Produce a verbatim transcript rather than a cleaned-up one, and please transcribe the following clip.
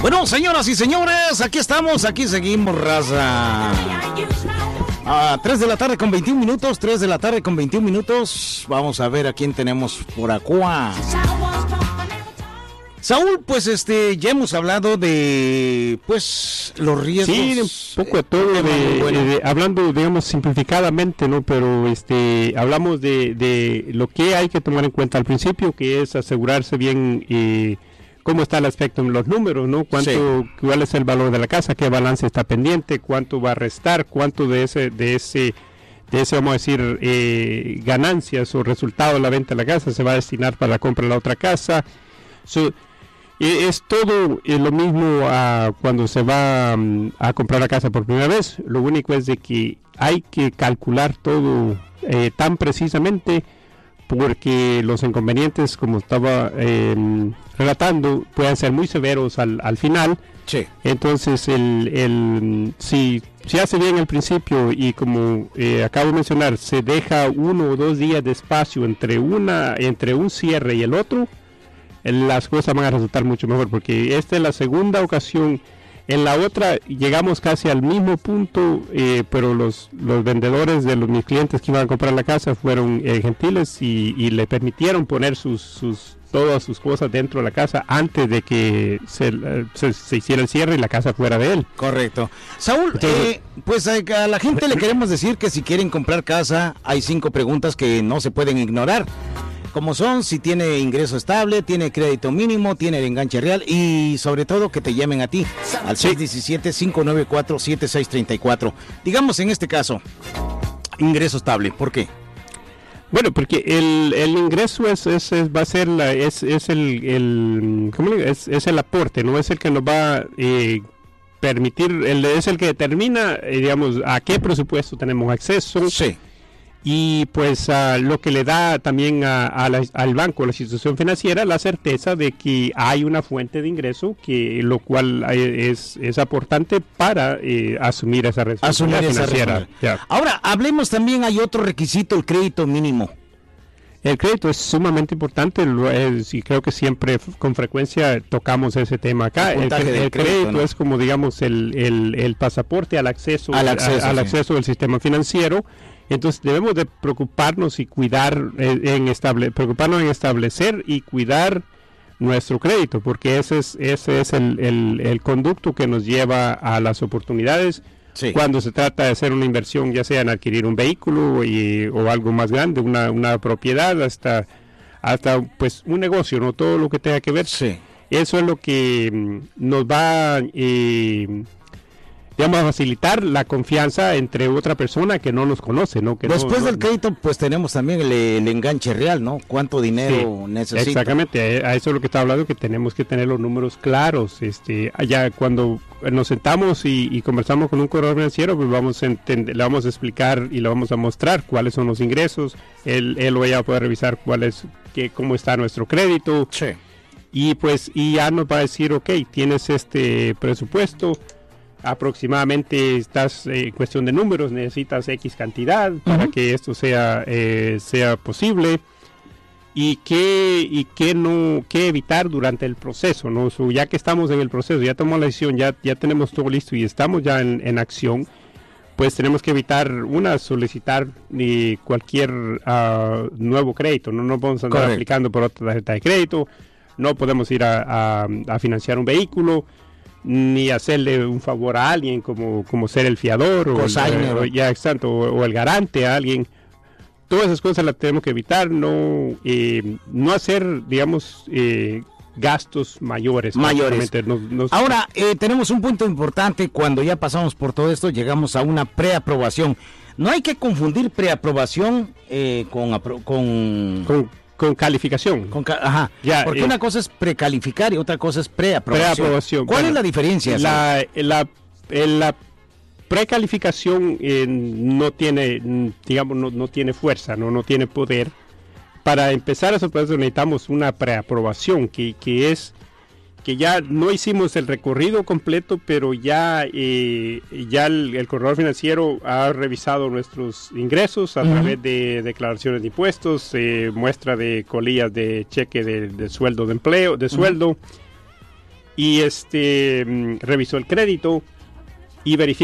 Bueno, señoras y señores, aquí estamos, aquí seguimos, raza. A tres de la tarde con veintiún minutos, tres de la tarde con veintiún minutos. Vamos a ver a quién tenemos por acá. Saúl, pues este, ya hemos hablado de, pues, los riesgos. Sí, un poco de todo, de, de, bueno. de, hablando, digamos, simplificadamente, ¿no? Pero este, hablamos de, de lo que hay que tomar en cuenta al principio, que es asegurarse bien eh, cómo está el aspecto en los números, ¿no? Cuánto, sí. cuál es el valor de la casa, qué balance está pendiente, cuánto va a restar, cuánto de ese, de ese, de ese, vamos a decir, eh, ganancias o resultado de la venta de la casa se va a destinar para la compra de la otra casa. So, Es todo es lo mismo a cuando se va um, a comprar la casa por primera vez. Lo único es de que hay que calcular todo eh, tan precisamente, porque los inconvenientes, como estaba eh, relatando, pueden ser muy severos al, al final. Sí. Entonces, el, el, si se hace bien al principio y como eh, acabo de mencionar, se deja uno o dos días de espacio entre, una, entre un cierre y el otro, las cosas van a resultar mucho mejor, porque esta es la segunda ocasión. En la otra llegamos casi al mismo punto, eh, pero los, los vendedores de los mis clientes que iban a comprar la casa fueron eh, gentiles y, y le permitieron poner sus, sus todas sus cosas dentro de la casa antes de que se, se, se hiciera el cierre y la casa fuera de él. Correcto. Saúl, Entonces, eh, pues a, a la gente le queremos decir que si quieren comprar casa, hay cinco preguntas que no se pueden ignorar. Como son, si tiene ingreso estable, tiene crédito mínimo, tiene el enganche real y sobre todo que te llamen a ti al seis uno siete, cinco nueve cuatro, siete seis tres cuatro. Digamos en este caso, ingreso estable, ¿por qué? Bueno, porque el, el ingreso es, es, es va a ser la, es, es el, el ¿cómo le digo? Es, es el aporte, no es el que nos va a eh, permitir, el, es el que determina, eh, digamos, a qué presupuesto tenemos acceso. Sí. Y pues uh, lo que le da también a, a la, al banco, a la institución financiera, la certeza de que hay una fuente de ingreso, que lo cual es, es aportante para eh, asumir esa responsabilidad asumir financiera. Esa yeah. Ahora, hablemos también, hay otro requisito, el crédito mínimo. El crédito es sumamente importante es, y creo que siempre con frecuencia tocamos ese tema acá. El, el, el crédito, crédito ¿no? es como digamos el, el, el pasaporte al acceso, al acceso, a, al sí. acceso del sistema financiero. Entonces debemos de preocuparnos y cuidar en estable, preocuparnos en establecer y cuidar nuestro crédito, porque ese es ese es el, el, el conducto que nos lleva a las oportunidades sí. cuando se trata de hacer una inversión, ya sea en adquirir un vehículo y, o algo más grande, una, una propiedad, hasta hasta pues un negocio, no todo lo que tenga que ver. Sí. Eso es lo que nos va eh, digamos, a facilitar la confianza entre otra persona que no nos conoce, ¿no? Que Después no, del no, crédito, pues tenemos también el, el enganche real, ¿no? ¿Cuánto dinero sí, necesita? Exactamente, a eso es lo que está hablando, que tenemos que tener los números claros. Este, allá cuando nos sentamos y, y conversamos con un corredor financiero, pues vamos a entender, le vamos a explicar y le vamos a mostrar cuáles son los ingresos. Él, él o ella va a poder revisar cuál es, qué, cómo está nuestro crédito. Sí. Y pues, y ya nos va a decir, ok, tienes este presupuesto, aproximadamente estás en eh, cuestión de números, necesitas X cantidad para uh-huh. que esto sea eh, sea posible, y qué y qué no qué evitar durante el proceso, no so, ya que estamos en el proceso, ya tomamos la decisión, ya ya tenemos todo listo y estamos ya en, en acción, pues tenemos que evitar una solicitar eh, cualquier uh, nuevo crédito, no nos vamos a andar Correcto. aplicando por otra tarjeta de crédito, no podemos ir a, a, a financiar un vehículo, ni hacerle un favor a alguien como, como ser el fiador o el, o, ya, exacto, o, o el garante a alguien. Todas esas cosas las tenemos que evitar, no eh, no hacer, digamos, eh, gastos mayores. Mayores. Nos, nos... Ahora, eh, tenemos un punto importante. Cuando ya pasamos por todo esto, llegamos a una preaprobación. No hay que confundir preaprobación eh, con, apro- con... con Con calificación. Con ca- ajá. Ya, Porque eh, una cosa es precalificar y otra cosa es preaprobación. preaprobación. ¿Cuál bueno, es la diferencia? La, la, la precalificación eh, no tiene, digamos, no, no tiene fuerza, no, no tiene poder. Para empezar ese proceso necesitamos una preaprobación, que, que es que ya no hicimos el recorrido completo, pero ya eh, ya el, el corredor financiero ha revisado nuestros ingresos a uh-huh. través de declaraciones de impuestos, eh, muestra de colillas de cheque de, de sueldo de empleo, de sueldo, uh-huh. y este mm, revisó el crédito y verificó